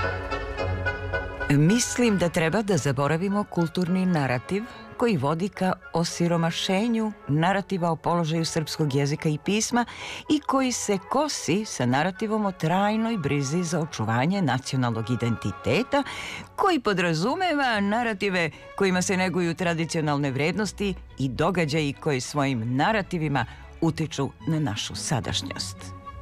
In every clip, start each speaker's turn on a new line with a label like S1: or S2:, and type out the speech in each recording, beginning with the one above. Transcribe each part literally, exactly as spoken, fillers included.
S1: Mislim da treba da zaboravimo kulturni narativ koji vodi ka osiromašenju narativa o položaju srpskog jezika i pisma i koji se kosi sa narativom o trajnoj brizi za očuvanje nacionalnog identiteta, koji podrazumeva narative kojima se neguju tradicionalne vrednosti i događaji koji svojim narativima utiču na našu sadašnjost.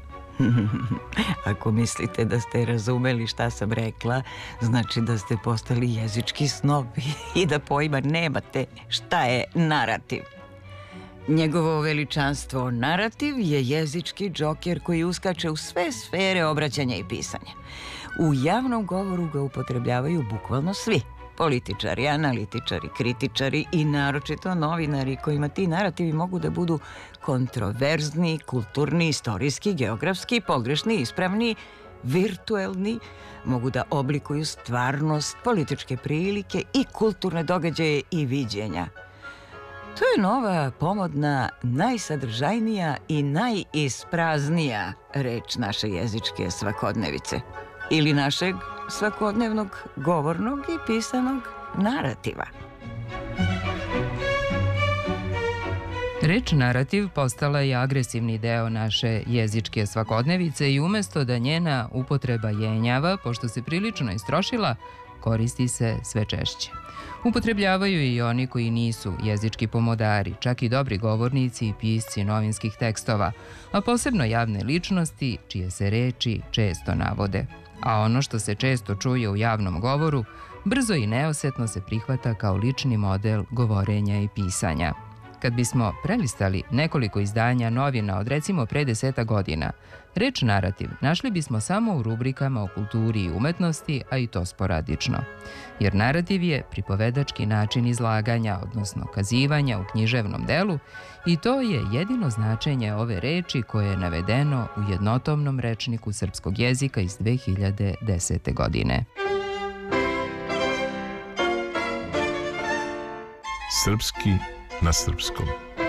S1: Ako mislite da ste razumeli šta sam rekla, znači da ste postali jezički snobi i da pojma nemate šta je narativ. Njegovo veličanstvo narativ je jezički džoker koji uskače u sve sfere obraćanja i pisanja. U javnom govoru ga upotrebljavaju bukvalno svi. Političari, analitičari, kritičari i naročito novinari kojima ti narativi mogu da budu kontroverzni, kulturni, istorijski, geografski, pogrešni, ispravni, virtuelni, mogu da oblikuju stvarnost, političke prilike i kulturne događaje i viđenja. To je nova, pomodna, najsadržajnija i najispraznija reč naše jezičke svakodnevice ili našeg svakodnevnog govornog i pisanog narativa.
S2: Reč narativ postala je agresivni deo naše jezičke svakodnevice i umesto da njena upotreba jenjava, pošto se prilično istrošila, koristi se sve češće. Upotrebljavaju i oni koji nisu jezički pomodari, čak i dobri govornici i pisci novinskih tekstova, a posebno javne ličnosti čije se reči često navode. A ono što se često čuje u javnom govoru, brzo i neosetno se prihvata kao lični model govorenja i pisanja. Kad bismo prelistali nekoliko izdanja novina od recimo pre deseta godina, reč narativ našli bismo samo u rubrikama o kulturi i umetnosti, a i to sporadično. Jer narativ je pripovedački način izlaganja, odnosno kazivanja u književnom delu, i to je jedino značenje ove reči koje je navedeno u jednotomnom rečniku srpskog jezika iz dve hiljade desete. godine.
S3: Srpski na srpskom.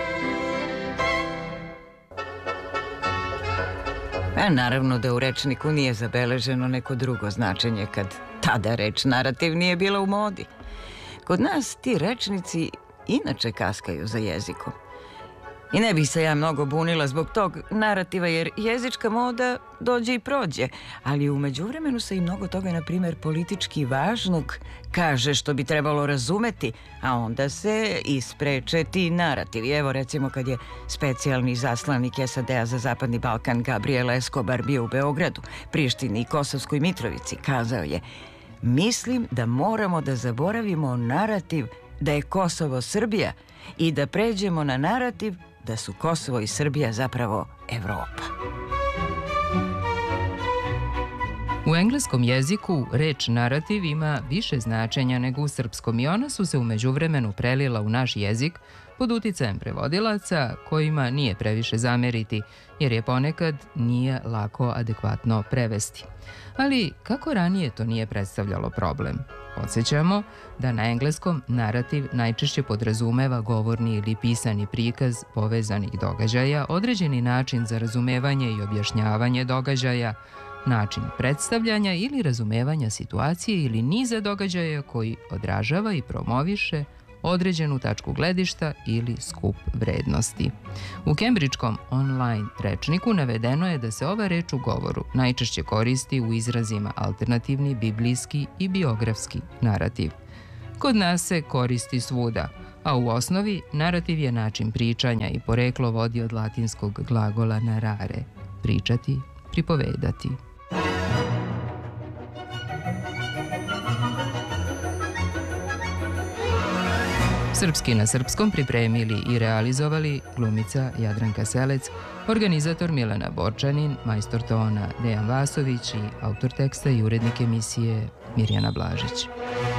S1: A naravno da u rečniku nije zabeleženo neko drugo značenje kad tada reč narativ nije bila u modi. Kod nas ti rečnici inače kaskaju za jezikom. I ne bih se ja mnogo bunila zbog tog narativa, jer jezička moda dođe i prođe, ali u međuvremenu se i mnogo toga, na primjer, politički važnog kaže što bi trebalo razumeti, a onda se ispreče ti narativi. Evo recimo kad je specijalni izaslanik S A D-a za Zapadni Balkan Gabriel Escobar bio u Beogradu, Prištini i Kosovskoj Mitrovici, kazao je: "Mislim da moramo da zaboravimo narativ da je Kosovo Srbija i da pređemo na narativ da su Kosovo i Srbija zapravo Evropa."
S2: U engleskom jeziku reč narativ ima više značenja nego u srpskom i ona su se u međuvremenu prelila u naš jezik pod uticajem prevodilaca kojima nije previše zameriti, jer je ponekad nije lako adekvatno prevesti. Ali kako ranije to nije predstavljalo problem? Podsjećamo da na engleskom narativ najčešće podrazumeva govorni ili pisani prikaz povezanih događaja, određeni način za razumevanje i objašnjavanje događaja, način predstavljanja ili razumevanja situacije ili niza događaja koji odražava i promoviše određenu tačku gledišta ili skup vrednosti. U Kembridžkom online rečniku navedeno je da se ova reč u govoru najčešće koristi u izrazima alternativni, biblijski i biografski narativ. Kod nas se koristi svuda, a u osnovi narativ je način pričanja i poreklo vodi od latinskog glagola narare, pričati, pripovedati. Srpski na srpskom pripremili i realizovali glumica Jadranka Selec, organizator Milena Borčanin, majstor tona Dejan Vasović i autor teksta i urednik emisije Mirjana Blažić.